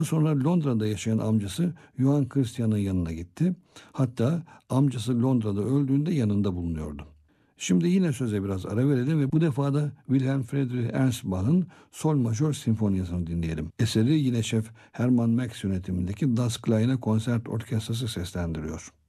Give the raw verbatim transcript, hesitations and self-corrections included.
Sonra Londra'da yaşayan amcası Johann Christian'ın yanına gitti. Hatta amcası Londra'da öldüğünde yanında bulunuyordu. Şimdi yine söze biraz ara verelim ve bu defa da Wilhelm Friedrich Ernst Bach'ın Sol Majör Sinfoniyası'nı dinleyelim. Eseri yine şef Hermann Max yönetimindeki Das Kleine Konzert Orkestrası seslendiriyor.